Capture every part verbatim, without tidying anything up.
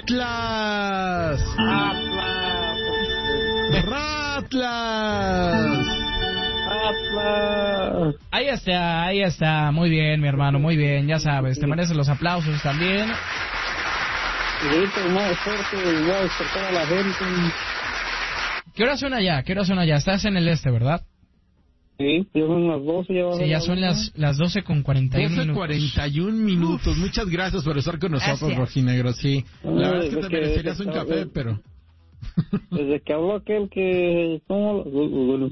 Atlas. Ratlas. Atlas. Ahí está, ahí está. Muy bien, mi hermano, muy bien. Ya sabes, te mereces los aplausos también. Y ahorita más fuerte, voy a despertar a la gente. ¿Qué hora son allá? ¿Qué hora son allá? Estás en el este, ¿verdad? Sí, ya son las doce. Ya, sí, ya son las, las doce con cuarenta y uno minutos. doce cuarenta y un minutos. Uf. Muchas gracias por estar con nosotros, gracias. Rojinegro. Sí, la Ay, verdad es que te que merecerías un café, es, pero... Desde que habló aquel que... ¿Cómo? Andrés,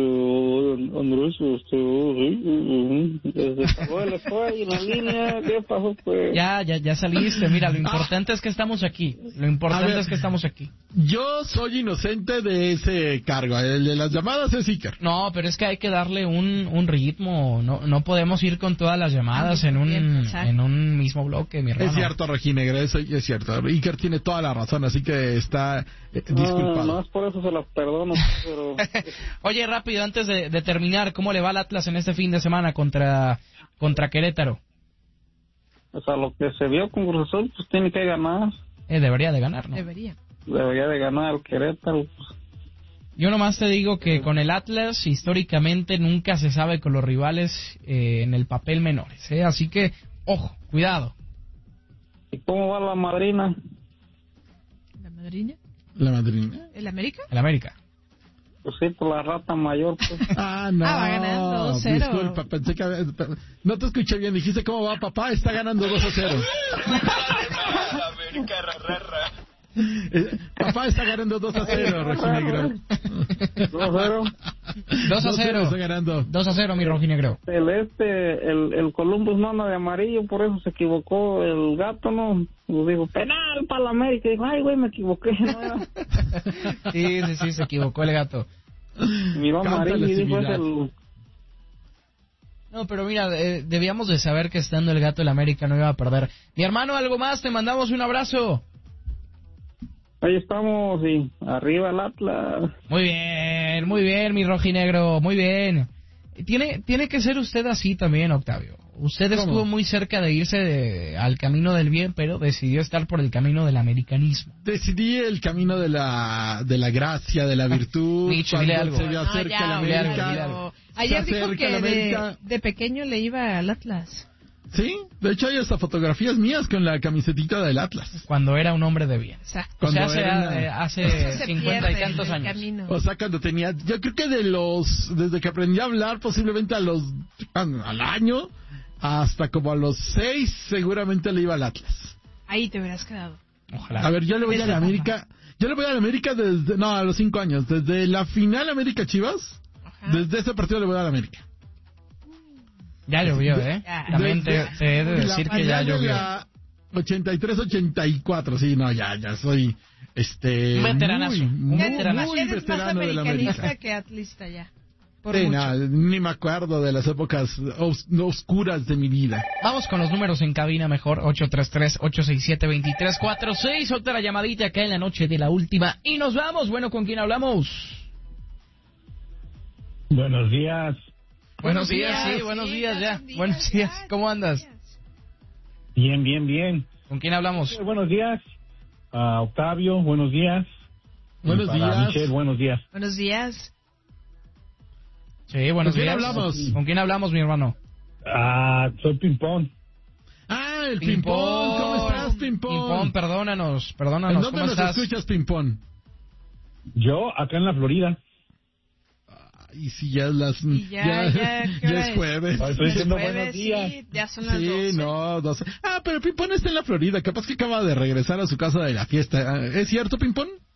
este... Desde que habló él fue ahí en la línea, ¿qué pasó, pues? Ya, ya, ya saliste. Mira, lo importante ah. es que estamos aquí. Lo importante ver, es que estamos aquí. Yo soy inocente de ese cargo. El de las llamadas es Iker. No, pero es que hay que darle un, un ritmo. No, no podemos ir con todas las llamadas ah, en un bien, en un mismo bloque, mi hermano. Es cierto, Rojinegro, eso es cierto. Iker tiene toda la razón, así que está... Eh, disculpado. No, no es por eso se las perdono, pero... Oye, rápido, antes de, de terminar, ¿cómo le va al Atlas en este fin de semana contra contra Querétaro? O sea, lo que se vio con Cruz Azul, pues tiene que ganar. Eh, debería de ganar, ¿no? Debería. Debería de ganar el Querétaro. Pues. Yo nomás te digo que con el Atlas, históricamente, nunca se sabe con los rivales eh, en el papel menores, ¿eh? Así que, ojo, cuidado. ¿Y cómo va la madrina? ¿La madrina? ¿La madrina? ¿El América? El América. Pues sí, por la rata mayor, pues. Ah, no. Ah, va ganando dos cero. Disculpa, pensé que... No te escuché bien, dijiste cómo va papá, está ganando dos a cero. América, rarra. Eh, papá está ganando dos a cero, Rojinegro. dos a cero. dos a cero. Está ganando. dos a cero, mi Rojinegro. El este, el, el Columbus no anda de amarillo, por eso se equivocó el gato, ¿no? Pues digo, penal para la América. Dijo, ay, güey, me equivoqué. ¿No? sí, sí, sí, se equivocó el gato. Miró amarillo y dijo, es el... No, pero mira, eh, debíamos de saber que estando el gato el América no iba a perder. Mi hermano, algo más, te mandamos un abrazo. Ahí estamos, y arriba el Atlas. Muy bien, muy bien, mi Rojinegro, muy bien. Tiene, tiene que ser usted así también, Octavio. Usted ¿Cómo? Estuvo muy cerca de irse de, al camino del bien, pero decidió estar por el camino del americanismo. Decidí el camino de la de la gracia, de la virtud. Micho, dile algo. Se no, acerca ya, la América. Dile algo. Ayer dijo que de, de pequeño le iba al Atlas. Sí, de hecho hay hasta fotografías mías con la camisetita del Atlas. Cuando era un hombre de bien. Exacto. O sea, hace, una... hace cincuenta y tantos años. Camino. O sea, cuando tenía, yo creo que de los, desde que aprendí a hablar, posiblemente a los, al año, hasta como a los seis, seguramente le iba al Atlas. Ahí te hubieras quedado. Ojalá. A ver, yo le voy a la América, yo le voy a la América desde, no, a los cinco años, desde la final América Chivas, Ajá. desde ese partido le voy a la América. Ya llovió, ¿eh? Ya. También te, te he de decir que ya llovió. ochenta y tres ochenta y cuatro, sí, no, ya, ya soy, este... Un veteranazo, muy, un muy, veteranazo. Muy Eres veterano más de la América. americanista que atlista ya. Por sí, mucho. no, ni me acuerdo de las épocas os, oscuras de mi vida. Vamos con los números en cabina mejor, ocho tres tres, ocho seis siete, dos tres cuatro seis, otra llamadita acá en la noche de la última. Y nos vamos, bueno, ¿con quién hablamos? Buenos días. Buenos días, sí, buenos días ya. Buenos días, ¿cómo andas? Bien, bien, bien. ¿Con quién hablamos? Sí, buenos días, uh, Octavio, buenos días. Buenos para días. Michelle, buenos días. Buenos días. Sí, buenos ¿Con quién días. hablamos? ¿Con quién hablamos, mi hermano? Ah, uh, soy Pimpón. Ah, el Pimpón. ¿Cómo estás, Pimpón? Pimpón, perdónanos, perdónanos. ¿En dónde ¿Cómo nos estás? escuchas, Pimpón? Yo, acá en la Florida. Y si ya es las y ya, ya, ya, ya es jueves. Estoy diciendo jueves, buenos días. Sí, ya son las sí, doce. no, doce. Ah, pero Pimpón está en la Florida, capaz que acaba de regresar a su casa de la fiesta. ¿Es cierto, Pimpón?